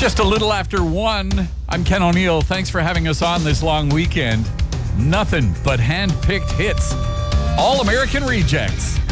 Just a little after 1. I'm Ken O'Neill. Thanks for having us on this long weekend. Nothing but hand-picked hits. All American rejects.